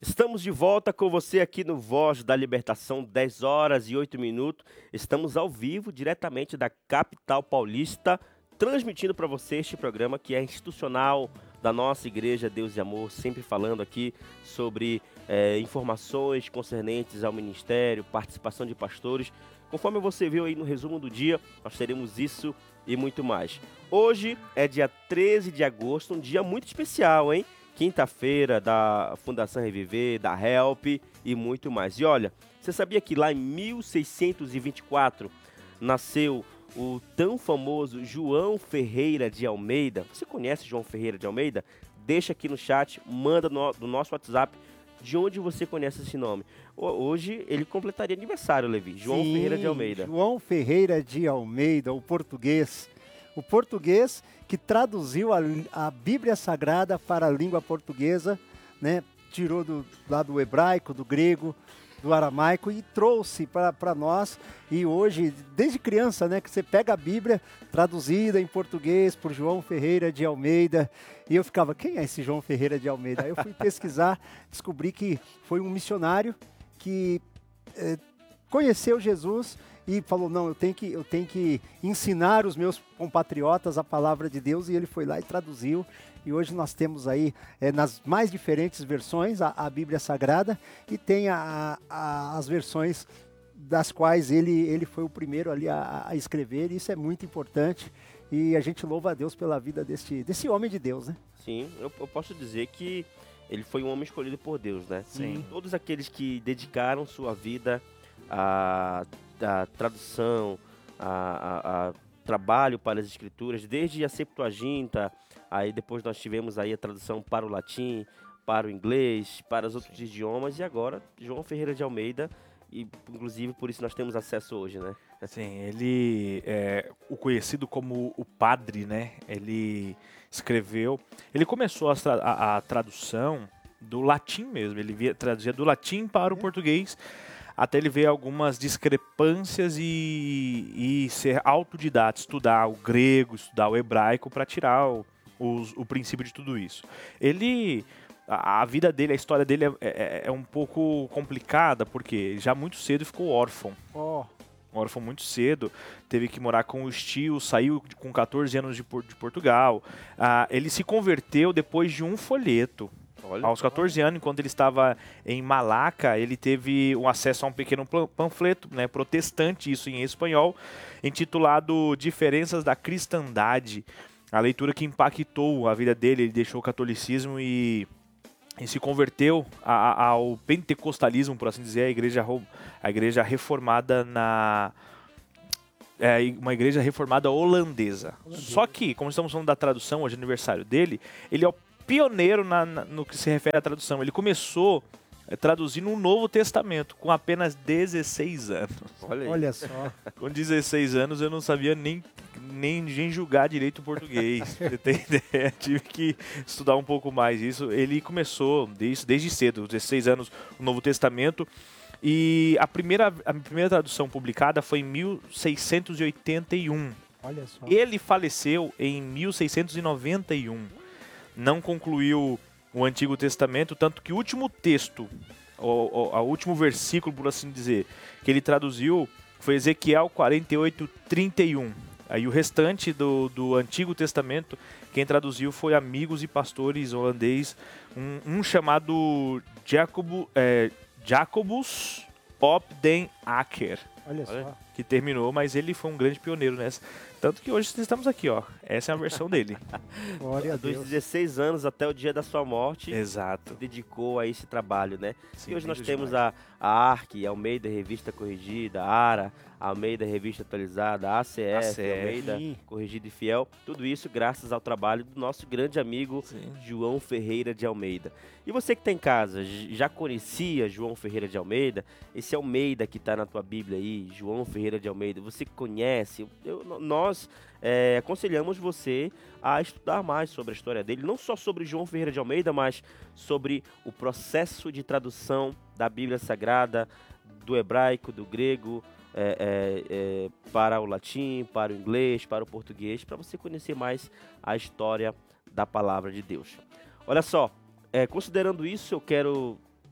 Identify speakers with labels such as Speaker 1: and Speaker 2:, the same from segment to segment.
Speaker 1: Estamos de volta com você aqui no Voz da Libertação, 10 horas e 8 minutos. Estamos ao vivo, diretamente da capital paulista, transmitindo para você este programa que é institucional da nossa Igreja Deus e Amor, sempre falando aqui sobre informações concernentes ao ministério, participação de pastores. Conforme você viu aí no resumo do dia, nós teremos isso e muito mais. Hoje é dia 13 de agosto, um dia muito especial, hein? Quinta-feira da Fundação Reviver, da Help e muito mais. E olha, você sabia que lá em 1624 nasceu o tão famoso João Ferreira de Almeida? Você conhece João Ferreira de Almeida? Deixa aqui no chat, manda no nosso WhatsApp de onde você conhece esse nome. Hoje ele completaria aniversário, Levi. João Ferreira de Almeida.
Speaker 2: João Ferreira de Almeida, o português. O português que traduziu a Bíblia Sagrada para a língua portuguesa, né? Tirou lá do hebraico, do grego, do aramaico e trouxe para nós. E hoje, desde criança, né, que você pega a Bíblia traduzida em português por João Ferreira de Almeida, e eu ficava, quem é esse João Ferreira de Almeida? Aí eu fui pesquisar, descobri que foi um missionário que conheceu Jesus e falou, não, eu tenho que ensinar os meus compatriotas a palavra de Deus, e ele foi lá e traduziu, e hoje nós temos aí, nas mais diferentes versões, a Bíblia Sagrada, e tem as versões das quais ele foi o primeiro ali a escrever, e isso é muito importante, e a gente louva a Deus pela vida desse homem de Deus, né?
Speaker 1: Sim, eu posso dizer que ele foi um homem escolhido por Deus, né?
Speaker 2: Sim.
Speaker 1: Todos aqueles que dedicaram sua vida a tradução, a trabalho para as escrituras, desde a Septuaginta, aí depois nós tivemos aí a tradução para o latim, para o inglês, para os outros idiomas, e agora João Ferreira de Almeida, e inclusive por isso nós temos acesso hoje, né?
Speaker 3: Sim, ele é o conhecido como o padre, né? Ele começou a tradução do latim mesmo, ele traduzia do latim para o português, até ele ver algumas discrepâncias e ser autodidata, estudar o grego, estudar o hebraico para tirar o princípio de tudo isso. A vida dele, a história dele é um pouco complicada, porque já muito cedo ficou órfão. Órfão muito cedo, teve que morar com os tios, saiu com 14 anos de Portugal. Ele se converteu depois de um folheto. Aos 14 anos, enquanto ele estava em Malaca, ele teve um acesso a um pequeno panfleto, né, protestante, isso em espanhol, intitulado Diferenças da Cristandade. A leitura que impactou a vida dele, ele deixou o catolicismo e se converteu ao pentecostalismo, por assim dizer, a igreja reformada uma igreja reformada holandesa. Só que, como estamos falando da tradução, hoje é aniversário dele, ele é o pioneiro no que se refere à tradução. Ele começou traduzindo um Novo Testamento com apenas 16 anos.
Speaker 2: Olha só.
Speaker 3: Com 16 anos eu não sabia nem julgar direito o português. Você tem ideia? Tive que estudar um pouco mais isso. Ele começou desde cedo, 16 anos, o Novo Testamento. E a primeira tradução publicada foi em 1681.
Speaker 2: Olha só.
Speaker 3: Ele faleceu em 1691. Não concluiu o Antigo Testamento, tanto que o último texto, o último versículo, por assim dizer, que ele traduziu foi Ezequiel 48:31. Aí o restante do Antigo Testamento, quem traduziu foi amigos e pastores holandês, um chamado Jacobus op den Akker.
Speaker 2: Olha só.
Speaker 3: Que terminou, mas ele foi um grande pioneiro nessa. Tanto que hoje estamos aqui, ó. Essa é a versão dele.
Speaker 2: Glória a
Speaker 1: Dos
Speaker 2: Deus.
Speaker 1: 16 anos até o dia da sua morte,
Speaker 3: Exato.
Speaker 1: dedicou a esse trabalho, né?
Speaker 3: Sim,
Speaker 1: E hoje nós
Speaker 3: lindo
Speaker 1: temos
Speaker 3: demais.
Speaker 1: a ARC, Almeida Revista Corrigida, a ARA, Almeida Revista Atualizada, a ACF, Almeida
Speaker 2: Sim.
Speaker 1: Corrigida e Fiel. Tudo isso graças ao trabalho do nosso grande amigo
Speaker 3: Sim.
Speaker 1: João Ferreira de Almeida. E você que está em casa, já conhecia João Ferreira de Almeida? Esse Almeida que está na tua Bíblia aí, João Ferreira de Almeida, você conhece? Nós aconselhamos você a estudar mais sobre a história dele, não só sobre João Ferreira de Almeida, mas sobre o processo de tradução da Bíblia Sagrada, do hebraico, do grego, para o latim, para o inglês, para o português, para você conhecer mais a história da palavra de Deus. Olha só, considerando isso, eu quero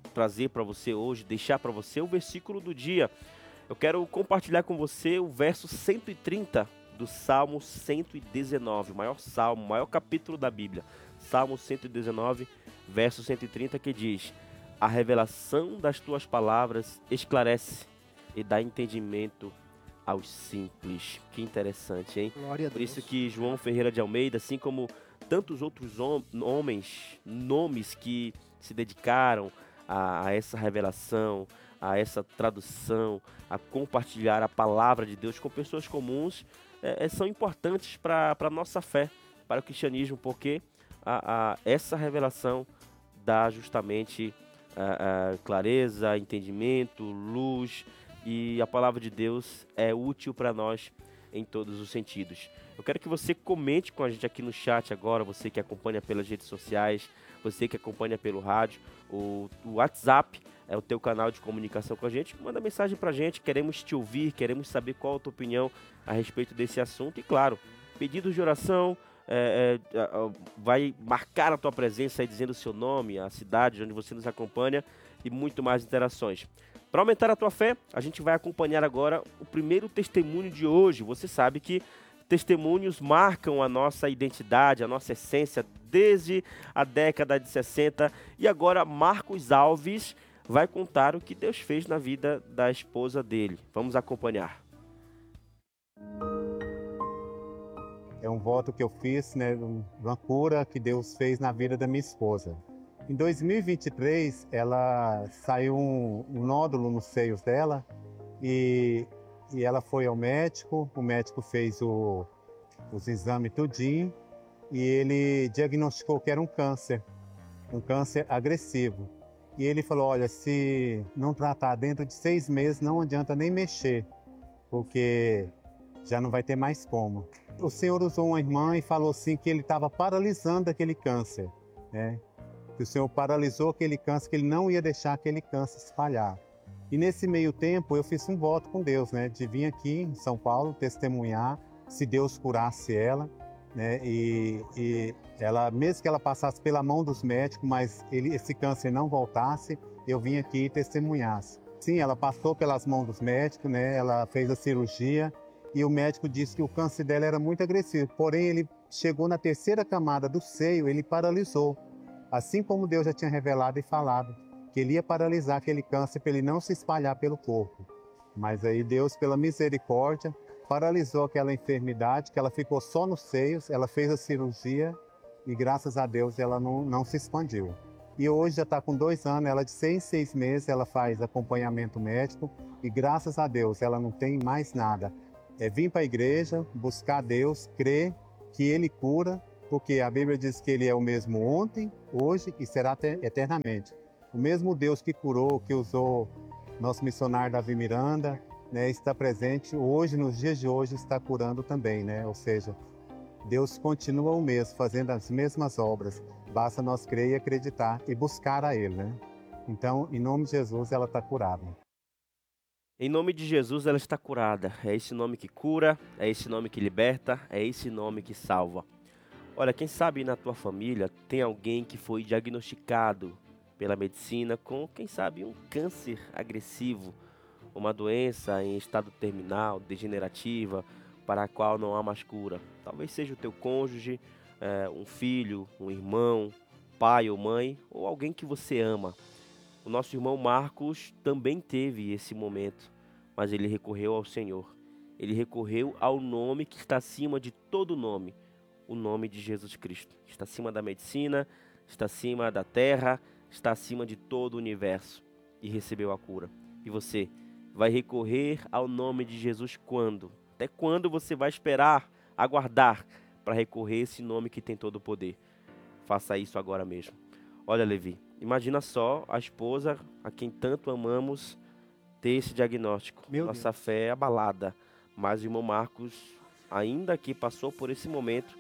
Speaker 1: trazer para você hoje, deixar para você o versículo do dia. Eu quero compartilhar com você o verso 130 do Salmo 119, o maior salmo, o maior capítulo da Bíblia. Salmo 119, verso 130, que diz: a revelação das tuas palavras esclarece e dá entendimento aos simples. Que interessante, hein?
Speaker 2: Glória a
Speaker 1: Por
Speaker 2: Deus.
Speaker 1: isso que João Ferreira de Almeida, assim como tantos outros nomes que se dedicaram a essa revelação, a essa tradução, a compartilhar a palavra de Deus com pessoas comuns, são importantes para a nossa fé, para o cristianismo, porque essa revelação dá justamente clareza, entendimento, luz, e a palavra de Deus é útil para nós em todos os sentidos. Eu quero que você comente com a gente aqui no chat agora, você que acompanha pelas redes sociais, você que acompanha pelo rádio, o WhatsApp é o teu canal de comunicação com a gente. Manda mensagem pra gente, queremos te ouvir, queremos saber qual a tua opinião a respeito desse assunto. E claro, pedidos de oração, vai marcar a tua presença aí dizendo o seu nome, a cidade onde você nos acompanha e muito mais interações. Para aumentar a tua fé, a gente vai acompanhar agora o primeiro testemunho de hoje. Você sabe que testemunhos marcam a nossa identidade, a nossa essência desde a década de 60. E agora Marcos Alves vai contar o que Deus fez na vida da esposa dele. Vamos acompanhar.
Speaker 4: É um voto que eu fiz, né, uma cura que Deus fez na vida da minha esposa. Em 2023, ela saiu um nódulo nos seios dela e ela foi ao médico. O médico fez os exames tudinho e ele diagnosticou que era um câncer agressivo. E ele falou, olha, se não tratar dentro de 6 meses, não adianta nem mexer, porque já não vai ter mais como. O Senhor usou uma irmã e falou assim que ele estava paralisando aquele câncer, né? Que o Senhor paralisou aquele câncer, que ele não ia deixar aquele câncer espalhar. E nesse meio tempo eu fiz um voto com Deus, né? De vir aqui em São Paulo testemunhar se Deus curasse ela, né? E ela, mesmo que ela passasse pela mão dos médicos, mas esse câncer não voltasse, eu vim aqui e testemunhasse. Sim, ela passou pelas mãos dos médicos, né? Ela fez a cirurgia e o médico disse que o câncer dela era muito agressivo. Porém, ele chegou na 3ª camada do seio, ele paralisou. Assim como Deus já tinha revelado e falado, que ele ia paralisar aquele câncer para ele não se espalhar pelo corpo. Mas aí Deus, pela misericórdia, paralisou aquela enfermidade, que ela ficou só nos seios, ela fez a cirurgia e graças a Deus ela não se expandiu. E hoje já está com 2 anos, ela de 6 em 6 meses, ela faz acompanhamento médico e graças a Deus ela não tem mais nada. É vir para a igreja, buscar Deus, crer que Ele cura, porque a Bíblia diz que Ele é o mesmo ontem, hoje e será eternamente. O mesmo Deus que curou, que usou nosso missionário Davi Miranda, né, está presente hoje, nos dias de hoje, está curando também, né? Ou seja, Deus continua o mesmo, fazendo as mesmas obras. Basta nós crer e acreditar e buscar a Ele, né? Então, em nome de Jesus, ela está curada.
Speaker 1: Em nome de Jesus, ela está curada. É esse nome que cura, é esse nome que liberta, é esse nome que salva. Olha, quem sabe na tua família tem alguém que foi diagnosticado pela medicina com, quem sabe, um câncer agressivo, uma doença em estado terminal, degenerativa, para a qual não há mais cura. Talvez seja o teu cônjuge, um filho, um irmão, pai ou mãe, ou alguém que você ama. O nosso irmão Marcos também teve esse momento, mas ele recorreu ao Senhor. Ele recorreu ao nome que está acima de todo nome, o nome de Jesus Cristo. Está acima da medicina, está acima da terra, está acima de todo o universo e recebeu a cura. E você vai recorrer ao nome de Jesus quando? Até quando você vai esperar, aguardar para recorrer a esse nome que tem todo o poder? Faça isso agora mesmo. Olha, Levi, imagina só a esposa a quem tanto amamos ter esse diagnóstico. Nossa fé é abalada, mas o irmão Marcos, ainda que passou por esse momento,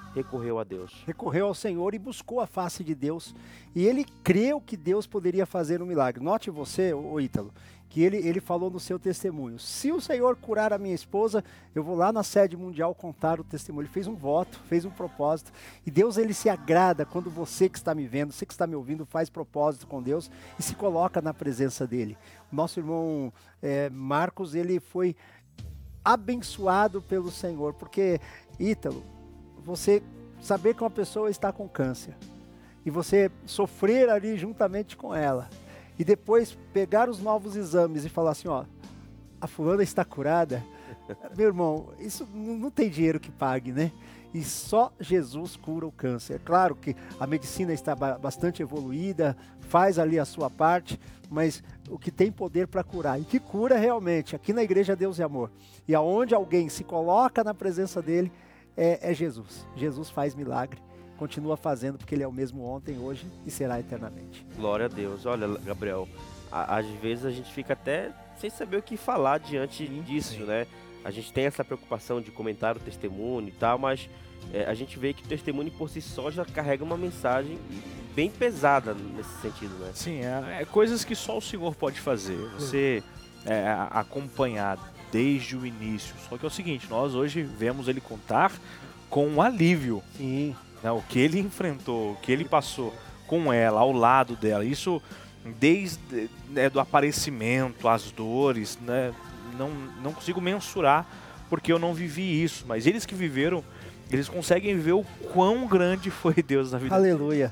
Speaker 1: recorreu a Deus.
Speaker 2: Recorreu ao Senhor e buscou a face de Deus. E ele creu que Deus poderia fazer um milagre. Note você, ô Ítalo, que ele falou no seu testemunho: se o Senhor curar a minha esposa, eu vou lá na sede mundial contar o testemunho. Ele fez um voto, fez um propósito. E Deus, ele se agrada quando você que está me vendo, você que está me ouvindo, faz propósito com Deus e se coloca na presença dele. O nosso irmão Marcos, ele foi abençoado pelo Senhor, porque, Ítalo, você saber que uma pessoa está com câncer e você sofrer ali juntamente com ela, e depois pegar os novos exames e falar assim, ó, a fulana está curada, meu irmão, isso não tem dinheiro que pague, né? E só Jesus cura o câncer. É claro que a medicina está bastante evoluída, faz ali a sua parte, mas o que tem poder para curar, e que cura realmente, aqui na Igreja Deus e Amor, e aonde alguém se coloca na presença dele, é Jesus. Jesus faz milagre, continua fazendo, porque ele é o mesmo ontem, hoje e será eternamente.
Speaker 1: Glória a Deus. Olha, Gabriel, às vezes a gente fica até sem saber o que falar diante disso, né? A gente tem essa preocupação de comentar o testemunho e tal, mas a gente vê que o testemunho por si só já carrega uma mensagem bem pesada nesse sentido, né?
Speaker 3: Sim, é coisas que só o Senhor pode fazer. Você acompanhar desde o início. Só que é o seguinte, nós hoje vemos ele contar com um alívio.
Speaker 2: Sim.
Speaker 3: Né, o que ele enfrentou, o que ele passou com ela, ao lado dela. Isso desde do aparecimento, as dores, né? Não consigo mensurar porque eu não vivi isso. Mas eles que viveram, eles conseguem ver o quão grande foi Deus na vida.
Speaker 2: Aleluia.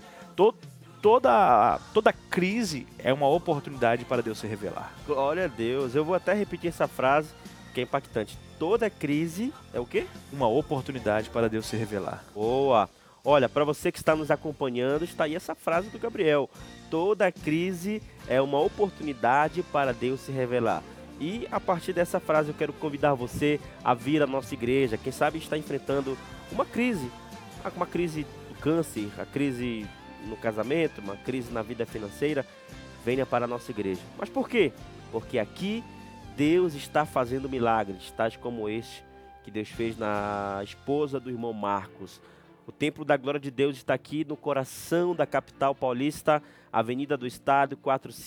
Speaker 3: Toda crise é uma oportunidade para Deus se revelar.
Speaker 1: Glória a Deus. Eu vou até repetir essa frase, que é impactante. Toda crise é o quê?
Speaker 3: Uma oportunidade para Deus se revelar.
Speaker 1: Boa. Olha, para você que está nos acompanhando, está aí essa frase do Gabriel. Toda crise é uma oportunidade para Deus se revelar. E a partir dessa frase eu quero convidar você a vir à nossa igreja. Quem sabe está enfrentando uma crise do câncer, a crise no casamento, uma crise na vida financeira, venha para a nossa igreja. Mas por quê? Porque aqui Deus está fazendo milagres, tais como este que Deus fez na esposa do irmão Marcos. O Templo da Glória de Deus está aqui no coração da capital paulista, Avenida do Estado,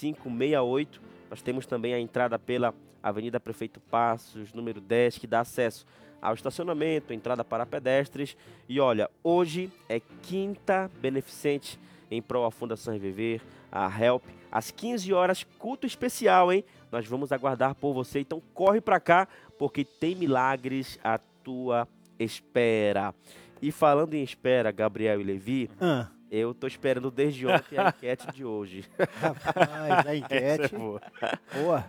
Speaker 1: 4568. Nós temos também a entrada pela Avenida Prefeito Passos, número 10, que dá acesso ao estacionamento, entrada para pedestres. E olha, hoje é quinta beneficente em prol à Fundação Reviver, a HELP. Às 15 horas, culto especial, hein? Nós vamos aguardar por você, então corre para cá, porque tem milagres à tua espera. E falando em espera, Gabriel e Levi, eu tô esperando desde ontem a enquete de hoje.
Speaker 2: Rapaz, a enquete.
Speaker 3: Boa.
Speaker 2: Boa.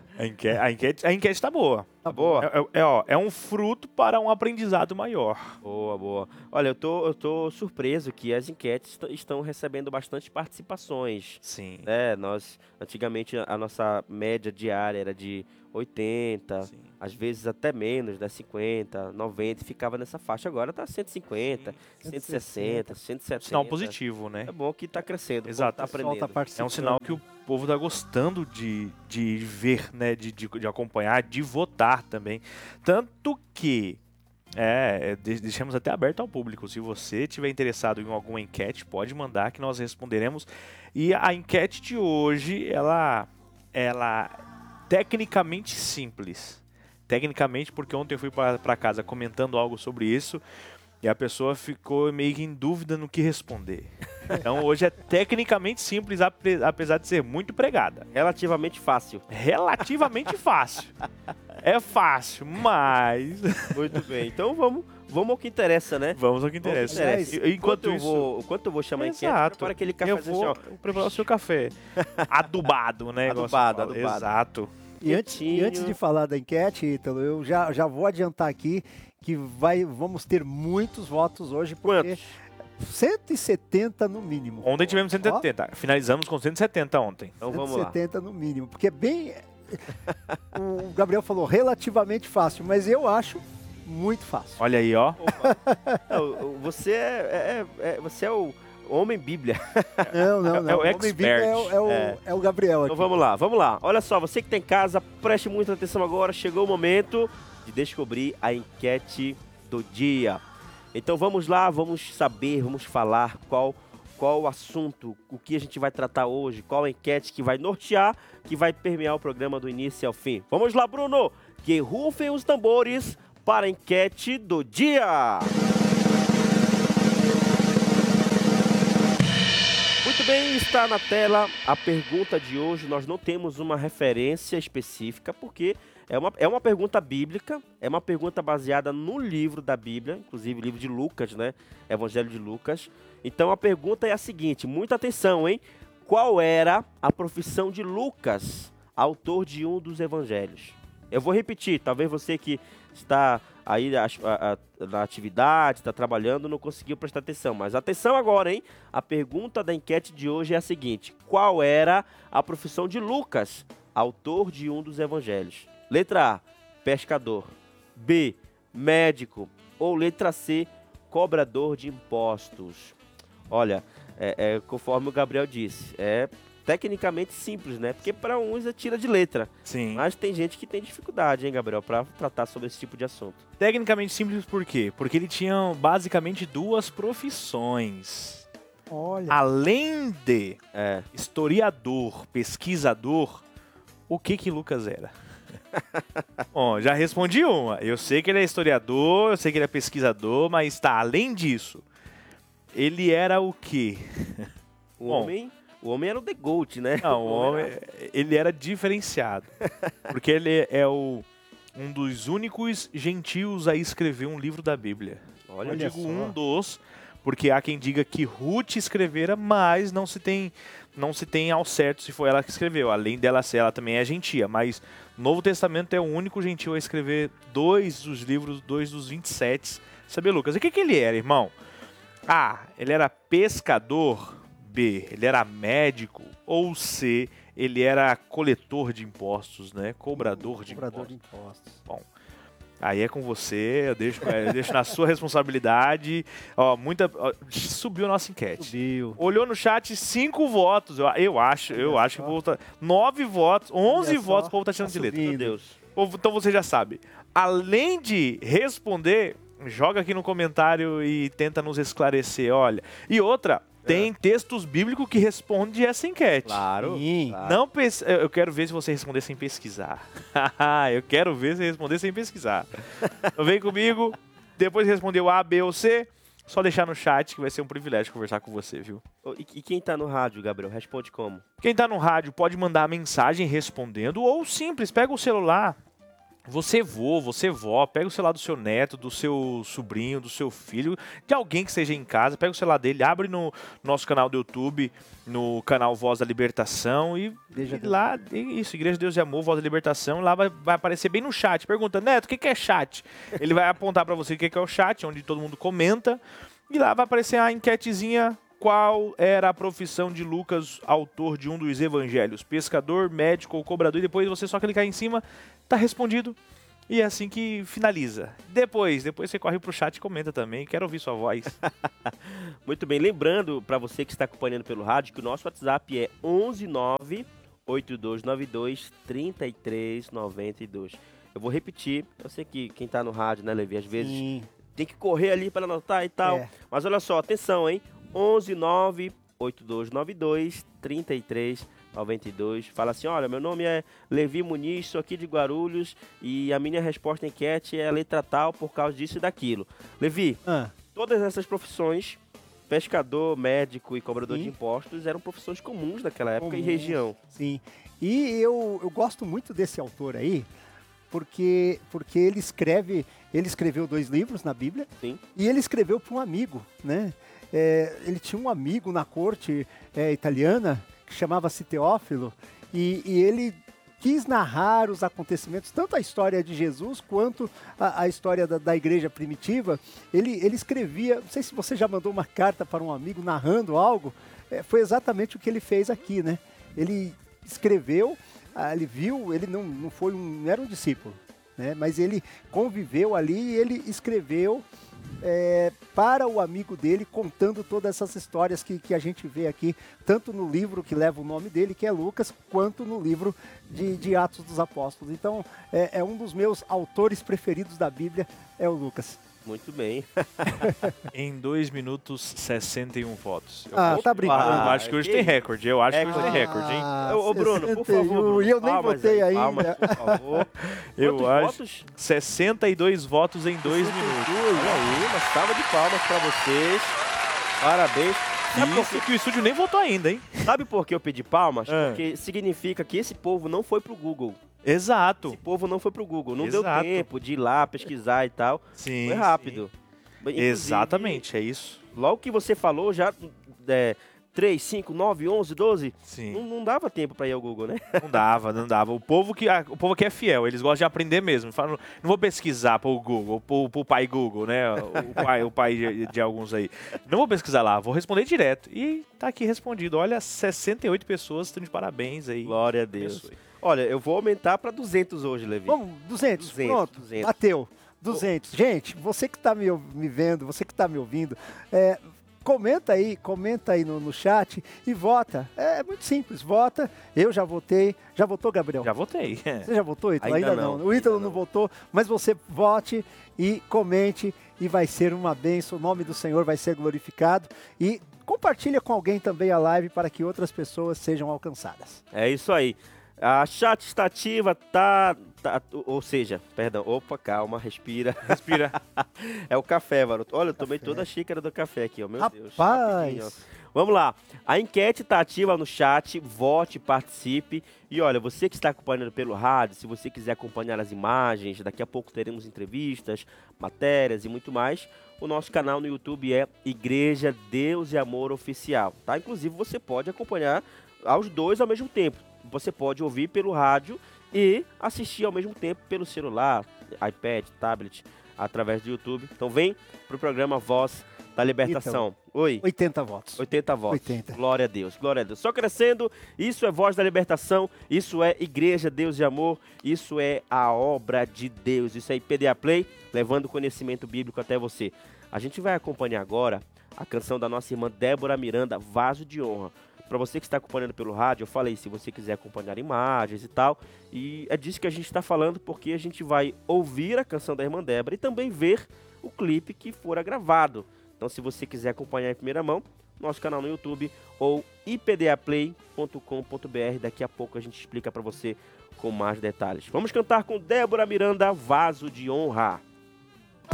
Speaker 3: A enquete tá boa.
Speaker 1: Tá boa?
Speaker 3: É um fruto para um aprendizado maior.
Speaker 1: Boa, boa. Olha, eu tô surpreso que as enquetes estão recebendo bastante participações.
Speaker 3: Sim.
Speaker 1: Nós, antigamente, a nossa média diária era de 80,
Speaker 3: Sim.
Speaker 1: às vezes até menos, né? 50, 90, ficava nessa faixa. Agora tá 150, 160, 170.
Speaker 3: Sinal positivo, né?
Speaker 1: É bom que tá crescendo.
Speaker 3: Exato.
Speaker 1: Tá aprendendo.
Speaker 3: É um sinal que o povo tá gostando de ver, né? De acompanhar, de votar também. Tanto que deixamos até aberto ao público. Se você estiver interessado em alguma enquete, pode mandar que nós responderemos. E a enquete de hoje, ela tecnicamente simples. Tecnicamente, porque ontem eu fui para casa comentando algo sobre isso e a pessoa ficou meio que em dúvida no que responder. Então hoje é tecnicamente simples, apesar de ser muito pregada.
Speaker 1: Relativamente fácil.
Speaker 3: Relativamente fácil. É fácil, mas...
Speaker 1: Muito bem. Então vamos ao que interessa, né?
Speaker 3: Vamos ao que interessa.
Speaker 1: Enquanto eu vou chamar a enquete, prepara aquele café.
Speaker 3: Eu vou preparar o seu café. Adubado, né?
Speaker 1: Adubado.
Speaker 3: Exato.
Speaker 2: E antes de falar da enquete, Ítalo, eu já vou adiantar aqui que vamos ter muitos votos hoje, porque 170 no mínimo.
Speaker 3: Ontem tivemos 170, finalizamos com 170 ontem.
Speaker 1: Então vamos lá.
Speaker 2: 170 no mínimo, porque é bem... O Gabriel falou relativamente fácil, mas eu acho muito fácil.
Speaker 3: Olha aí, ó.
Speaker 1: Não, você é o homem Bíblia.
Speaker 2: Não.
Speaker 3: É o
Speaker 2: homem
Speaker 3: expert.
Speaker 2: Bíblia é o Gabriel aqui.
Speaker 1: Então vamos lá. Olha só, você que tá em casa, preste muita atenção agora. Chegou o momento de descobrir a enquete do dia. Então vamos lá, vamos saber, vamos falar qual o assunto, o que a gente vai tratar hoje, qual a enquete que vai nortear, que vai permear o programa do início ao fim. Vamos lá, Bruno, que rufem os tambores para a enquete do dia. Muito bem, está na tela a pergunta de hoje. Nós não temos uma referência específica, porque é uma pergunta bíblica, é uma pergunta baseada no livro da Bíblia, inclusive o livro de Lucas, né? Evangelho de Lucas. Então a pergunta é a seguinte, muita atenção, hein? Qual era a profissão de Lucas, autor de um dos evangelhos? Eu vou repetir, talvez você que está aí na atividade, está trabalhando, não conseguiu prestar atenção. Mas atenção agora, hein? A pergunta da enquete de hoje é a seguinte. Qual era a profissão de Lucas, autor de um dos evangelhos? Letra A, pescador. B, médico. Ou letra C, cobrador de impostos. Olha, conforme o Gabriel disse, é tecnicamente simples, né? Porque para uns é tira de letra.
Speaker 3: Sim.
Speaker 1: Mas tem gente que tem dificuldade, hein, Gabriel, para tratar sobre esse tipo de assunto.
Speaker 3: Tecnicamente simples por quê? Porque ele tinha basicamente duas profissões.
Speaker 2: Olha.
Speaker 3: Além de historiador, pesquisador, o que Lucas era? Bom, já respondi uma. Eu sei que ele é historiador, eu sei que ele é pesquisador, mas tá, além disso, ele era o quê?
Speaker 1: O homem era o The Goat, né?
Speaker 3: Não, o homem, ele era diferenciado. Porque ele é um dos únicos gentios a escrever um livro da Bíblia.
Speaker 1: Olha
Speaker 3: Eu digo
Speaker 2: só.
Speaker 3: um dos, porque há quem diga que Ruth escrevera, mas não se tem ao certo se foi ela que escreveu. Além dela ser, ela também é gentia, mas Novo Testamento é o único gentio a escrever 2 dos livros, 2 dos 27. Sabe, Lucas, o que ele era, irmão? A, ele era pescador. B, ele era médico. Ou C, ele era coletor de impostos, né? Cobrador de impostos. Bom, aí é com você, eu deixo na sua responsabilidade. Ó, subiu a nossa enquete.
Speaker 2: Subiu.
Speaker 3: Olhou no chat, 5 votos. Eu acho que o povo tá... 9 votos, 11 votos, o povo tá tirando de letra.
Speaker 1: Meu Deus.
Speaker 3: Então você já sabe. Além de responder, joga aqui no comentário e tenta nos esclarecer, olha. E outra, tem textos bíblicos que respondem essa enquete.
Speaker 1: Claro.
Speaker 2: Sim.
Speaker 3: Não eu quero ver se você responder sem pesquisar. Eu quero ver se responder sem pesquisar. Então vem comigo, depois de responder o A, B ou C, só deixar no chat que vai ser um privilégio conversar com você, viu?
Speaker 1: E quem tá no rádio, Gabriel, responde como?
Speaker 3: Quem tá no rádio pode mandar mensagem respondendo ou simples, pega o celular. Você vó, pega o celular do seu neto, do seu sobrinho, do seu filho, de alguém que esteja em casa, pega o celular dele, abre no nosso canal do YouTube, no canal Voz da Libertação e lá, isso, Igreja de Deus e Amor, Voz da Libertação, lá vai aparecer bem no chat, pergunta, Neto, o que é chat? Ele vai apontar para você o que é o chat, onde todo mundo comenta, e lá vai aparecer a enquetezinha. Qual era a profissão de Lucas, autor de um dos evangelhos? Pescador, médico ou cobrador? E depois você só clicar em cima, tá respondido. E é assim que finaliza. Depois você corre pro chat e comenta também. Quero ouvir sua voz.
Speaker 1: Muito bem. Lembrando para você que está acompanhando pelo rádio que o nosso WhatsApp é 11982923392. Eu vou repetir. Eu sei que quem tá no rádio, né, Levi, às vezes tem que correr ali para anotar e tal. Mas olha só, atenção, hein? 11982923392. Fala assim, olha, meu nome é Levi Muniz, sou aqui de Guarulhos e a minha resposta à enquete é a letra tal por causa disso e daquilo. Levi, todas essas profissões, pescador, médico e cobrador de impostos, eram profissões comuns naquela época e região.
Speaker 2: Sim, e eu gosto muito desse autor aí, porque ele escreveu 2 livros na Bíblia.
Speaker 1: Sim.
Speaker 2: E ele escreveu para um amigo, né? Ele tinha um amigo na corte italiana que chamava-se Teófilo e ele quis narrar os acontecimentos, tanto a história de Jesus quanto a história da igreja primitiva. Ele escrevia, não sei se você já mandou uma carta para um amigo narrando algo, foi exatamente o que ele fez aqui, né? Ele escreveu, ele viu, ele não era um discípulo, né? Mas ele conviveu ali e ele escreveu para o amigo dele, contando todas essas histórias que a gente vê aqui, tanto no livro que leva o nome dele, que é Lucas, quanto no livro de Atos dos Apóstolos. Então, é um dos meus autores preferidos da Bíblia, é o Lucas.
Speaker 1: Muito bem.
Speaker 3: Em 2 minutos, 61 votos.
Speaker 2: Tá brincando.
Speaker 3: Eu acho que hoje tem recorde. Eu acho que hoje tem recorde, hein?
Speaker 1: Ô, Bruno, por
Speaker 2: 61,
Speaker 1: favor, Bruno,
Speaker 2: e eu nem
Speaker 1: palmas
Speaker 2: votei
Speaker 1: aí,
Speaker 2: ainda.
Speaker 1: palmas, por favor.
Speaker 3: Eu
Speaker 1: Quantos
Speaker 3: acho.
Speaker 1: votos?
Speaker 3: 62 votos em 2 minutos.
Speaker 1: Olha aí, uma salva de palmas pra vocês. Parabéns.
Speaker 3: Isso que o estúdio nem votou ainda, hein?
Speaker 1: Sabe por que eu pedi palmas?
Speaker 3: Ah.
Speaker 1: Porque significa que esse povo não foi pro Google.
Speaker 3: Exato.
Speaker 1: Esse povo não foi pro Google. Não
Speaker 3: Exato.
Speaker 1: deu tempo de ir lá pesquisar e tal.
Speaker 3: Sim.
Speaker 1: Foi rápido. Inclusive,
Speaker 3: Exatamente, é isso.
Speaker 1: Logo que você falou, já 3, 5, 9, 11, 12,
Speaker 3: Sim.
Speaker 1: não dava tempo pra ir ao Google, né?
Speaker 3: Não dava. O povo que é fiel, eles gostam de aprender mesmo. Falam, não vou pesquisar pro Google, pro pai Google, né? O pai de alguns aí. Não vou pesquisar lá, vou responder direto. E tá aqui respondido. Olha, 68 pessoas estão de parabéns aí.
Speaker 1: Glória a Deus.
Speaker 3: Abençoe.
Speaker 1: Olha, eu vou aumentar pra 200 hoje, Levi.
Speaker 2: Vamos, 200,
Speaker 1: 200,
Speaker 2: pronto,
Speaker 1: 200.
Speaker 2: bateu. 200. Gente, você que está me vendo, você que está me ouvindo, comenta aí no chat e vota. É muito simples, vota. Eu já votei. Já votou, Gabriel?
Speaker 3: Já votei.
Speaker 2: Você já votou, Ítalo?
Speaker 1: Ainda
Speaker 2: Ainda
Speaker 1: não.
Speaker 2: não. O Ítalo
Speaker 1: Ainda
Speaker 2: não
Speaker 1: não.
Speaker 2: votou, mas você vote e comente e vai ser uma bênção. O nome do Senhor vai ser glorificado. E compartilha com alguém também a live para que outras pessoas sejam alcançadas.
Speaker 1: É isso aí. A chat está ativa, ou seja, perdão, opa, calma, respira.
Speaker 3: Respira.
Speaker 1: É o café, maroto. Olha, eu tomei toda a xícara do café aqui, ó, meu Deus.
Speaker 2: Rapaz!
Speaker 1: Rapidinho, ó. Vamos lá, a enquete está ativa no chat, vote, participe. E olha, você que está acompanhando pelo rádio, se você quiser acompanhar as imagens, daqui a pouco teremos entrevistas, matérias e muito mais. O nosso canal no YouTube é Igreja Deus e Amor Oficial, tá? Inclusive você pode acompanhar aos dois ao mesmo tempo. Você pode ouvir pelo rádio e assistir ao mesmo tempo pelo celular, iPad, tablet, através do YouTube. Então vem pro programa Voz da Libertação. Oi.
Speaker 2: 80 votos.
Speaker 1: 80 votos.
Speaker 2: 80.
Speaker 1: Glória a Deus, glória a Deus. Só crescendo, isso é Voz da Libertação, isso é Igreja Deus e Amor, isso é a obra de Deus, isso é IPDA Play, levando conhecimento bíblico até você. A gente vai acompanhar agora a canção da nossa irmã Débora Miranda, Vaso de Honra. Para você que está acompanhando pelo rádio, eu falei, se você quiser acompanhar imagens e tal, e é disso que a gente está falando, porque a gente vai ouvir a canção da irmã Débora e também ver o clipe que fora gravado. Então, se você quiser acompanhar em primeira mão, nosso canal no YouTube ou ipdaplay.com.br, daqui a pouco a gente explica para você com mais detalhes. Vamos cantar com Débora Miranda, Vaso de Honra.